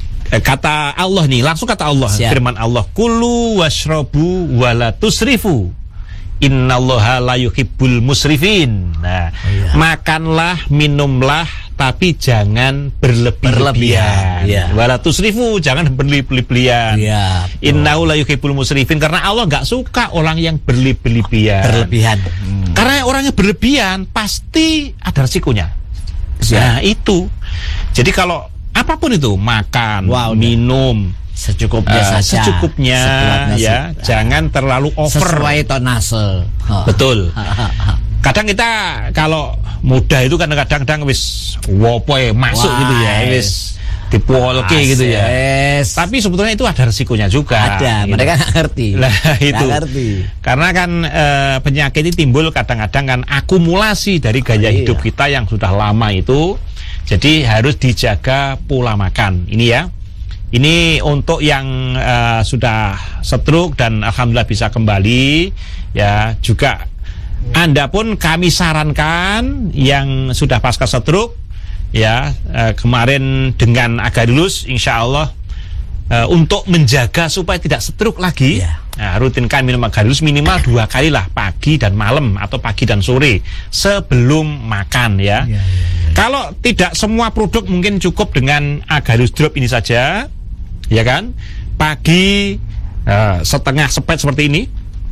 Kata Allah nih, langsung kata Allah, firman Allah, kulu washrobu wala tusrifu, innallaha la yuhibbul musrifin. Nah, makanlah, minumlah, tapi jangan berlebihan. Wala tusrifu, jangan berlebihan. Innahu la yuhibbul musrifin, karena Allah nggak suka orang yang berlebihan. Karena orang yang berlebihan pasti ada resikonya. Nah, itu. Jadi kalau apapun itu, makan, minum, secukupnya saja. Secukupnya ya, jangan terlalu over. Sesuai tonase. Betul. Kadang kita kalau muda itu kadang-kadang wis wopoe masuk gitu ya, wis dipolke gitu ya. Tapi sebetulnya itu ada resikonya juga. Ada, gitu. Mereka nggak ngerti. Lah itu. Karena kan penyakit ini timbul kadang-kadang kan akumulasi dari gaya hidup kita yang sudah lama itu. Jadi harus dijaga pola makan. Ini ya. Ini untuk yang sudah stroke dan alhamdulillah bisa kembali ya. Juga Anda pun kami sarankan yang sudah pasca stroke ya, kemarin dengan Agadulus insya Allah untuk menjaga supaya tidak stroke lagi, rutinkan minum Agadulus minimal 2 kali lah, pagi dan malam atau pagi dan sore sebelum makan ya. Kalau tidak semua produk mungkin cukup dengan Agadulus drop ini saja ya kan, pagi setengah sepet seperti ini.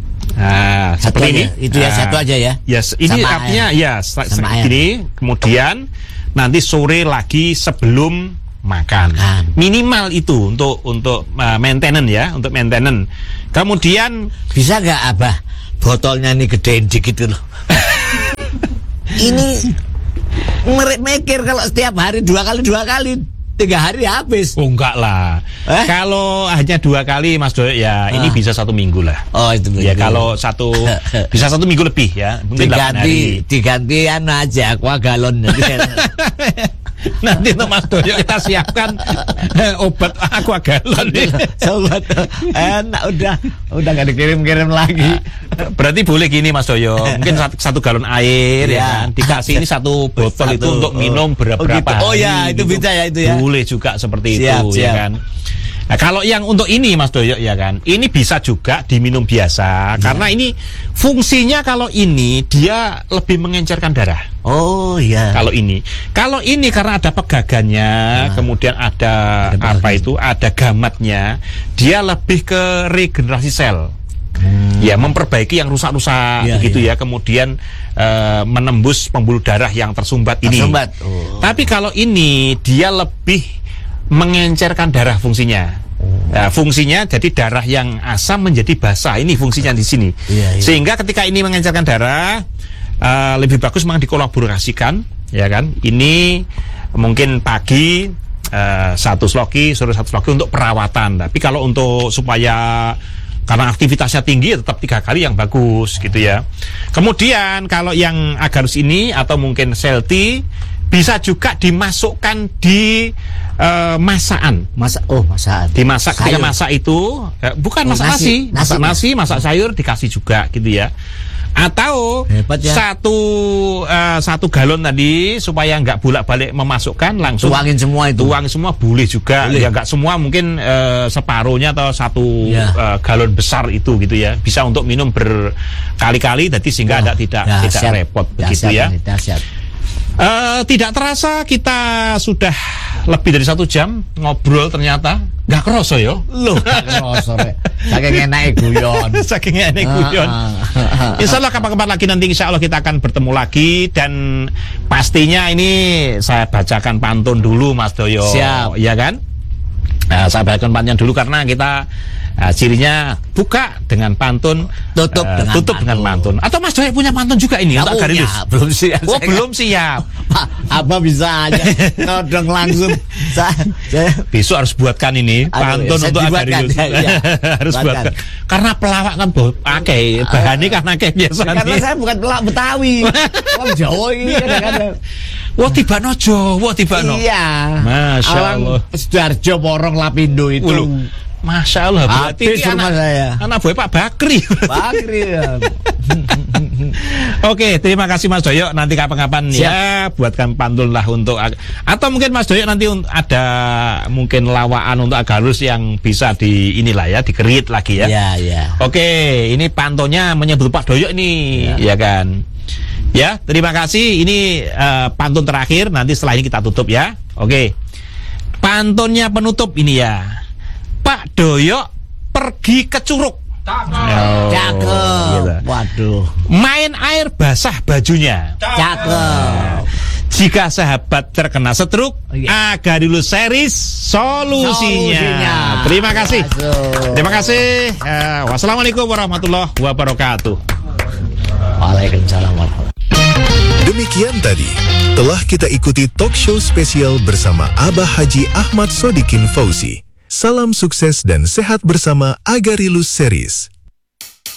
Nah, seperti ini. Itu ya, satu aja ya. Yes, ini sama artinya air. Ya segini. Kemudian nanti sore lagi sebelum makan. Minimal itu untuk maintenance ya, untuk maintenance. Kemudian bisa nggak Abah botolnya ini gedein dikit loh. Ini mikir kalau setiap hari 2 kali 3 hari habis. Oh enggak lah. Kalau hanya 2 kali Mas Doyok ya, ini bisa 1 minggu lah. Oh itu betul. Ya kalau bisa 1 minggu lebih ya. Mungkin diganti aja aqua galon. Nanti untuk Mas Doyok kita siapkan obat aqua galon. Sobat enak, udah nggak dikirim-kirim lagi. Berarti boleh gini Mas Doyok, mungkin 1 galon air ya kan, dikasih ini 1 botol itu untuk minum berapa hari. Oh ya itu gitu. Bisa ya itu ya. Boleh juga seperti itu ya kan. Nah, kalau yang untuk ini Mas Doyok ya kan, ini bisa juga diminum biasa karena ini fungsinya, kalau ini dia lebih mengencerkan darah. Oh iya. Kalau ini karena ada pegagannya, kemudian ada ada gamatnya, dia lebih ke regenerasi sel. Ya, memperbaiki yang rusak-rusak begitu ya. Kemudian menembus pembuluh darah yang tersumbat ini. Tapi kalau ini dia lebih mengencerkan darah fungsinya. Fungsinya jadi darah yang asam menjadi basah. Ini fungsinya di sini. Sehingga ketika ini mengencerkan darah, lebih bagus memang dikolaborasikan, ya kan? Ini mungkin pagi 1 sloki, sore 1 sloki untuk perawatan. Tapi kalau untuk supaya karena aktivitasnya tinggi, tetap 3 kali yang bagus gitu ya. Kemudian kalau yang agarus ini atau mungkin selti bisa juga dimasukkan di masakan. Masakan. Dimasak ketika masak itu bukan masak nasi, masak nasi, masak sayur dikasih juga gitu ya. Atau satu galon tadi supaya nggak bolak-balik memasukkan, langsung tuangin semua itu. Tuang semua boleh juga. Ya nggak semua, mungkin separuhnya atau 1 galon besar itu gitu ya. Bisa untuk minum berkali-kali, jadi sehingga tidak repot begitu ya. Tidak terasa kita sudah lebih dari 1 jam ngobrol, ternyata nggak kerasa yo. Loh, nggak kerasa rek. Saking enake guyon. Saking enake guyon. Insya Allah kapan-kapan lagi nanti insya Allah kita akan bertemu lagi, dan pastinya ini saya bacakan pantun dulu Mas Doyo. Siap. Ya kan? Saya bacakan pantun dulu karena kita cirinya buka dengan pantun, tutup dengan pantun. Atau Mas Doyo punya pantun juga ini untuk Agarilus? Belum siap. Oh, belum siap. Pak, apa bisa aja nodong langsung. Saya besok harus buatkan ini pantun untuk Agarilus. Harus buatkan. Karena pelawak kan pakai bahannya karena kayak biasa. Karena saya bukan pelawak Betawi. Orang Jawa ini kadang-kadang. Wah, tibano Jawa, tibano. Iya. Masya Allah. Sidoarjo Porong Lapindo itu. Masya Allah, berarti rumah saya. Anak buah Pak Bakri. Ya. Oke, terima kasih Mas Doyo. Nanti kapan-kapan ya buatkan pantun lah untuk, atau mungkin Mas Doyo nanti ada mungkin lawaan untuk Agarilus yang bisa di inilah ya, dikerit lagi ya. Iya. Oke, ini pantunnya menyebut Pak Doyo ini, ya kan. Ya, terima kasih. Ini pantun terakhir. Nanti setelah ini kita tutup ya. Oke, pantunnya penutup ini ya. Pak Doyo pergi ke Curug. Cakep. Waduh. Main air basah bajunya. Cakep. Jika sahabat terkena stroke, Agarilus series solusinya. Terima kasih. Terima kasih. Wassalamualaikum warahmatullahi wabarakatuh. Waalaikumsalam warahmatullahi wabarakatuh. Demikian tadi telah kita ikuti talk show spesial bersama Abah Haji Ahmad Sodikin Fauzi. Salam sukses dan sehat bersama Agarilus Series.